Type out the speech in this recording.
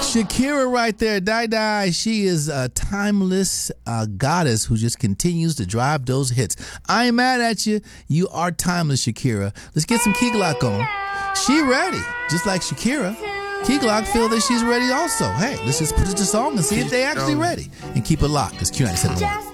Shakira right there, Die. She is a timeless goddess who just continues to drive those hits. I ain't mad at you. You are timeless, Shakira. Let's get some Key Glock on. She ready, just like Shakira. Key Glock feel that she's ready also. Hey, let's just put it to song and see if they actually ready. And keep it locked. It's Q97.